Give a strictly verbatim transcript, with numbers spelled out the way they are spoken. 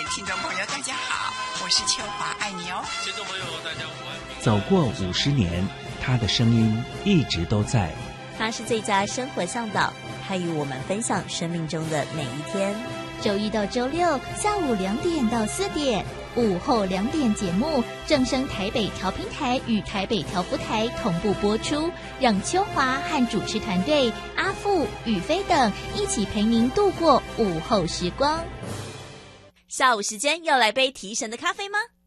听众朋友大家好，我是秋华，爱你哦。 听众朋友大家午安。 走过五十年，他的声音一直都在。 他是最佳生活向导，他与我们分享生命中的每一天。 周一到周六下午两点到四点，午后两点节目正声台北调频台与台北调福台同步播出，让秋华和主持团队阿富、宇飞等一起陪您度过午后时光。 下午时间要来杯提神的咖啡吗？